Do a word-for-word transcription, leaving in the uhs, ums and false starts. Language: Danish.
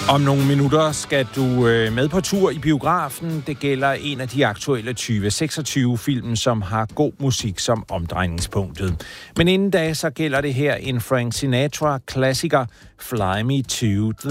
Om nogle minutter skal du øh, med på tur i biografen. Det gælder en af de aktuelle tyve seksogtyve film, som har god musik som omdrejningspunktet. Men inden da, så gælder det her en Frank Sinatra-klassiker, Fly Me to the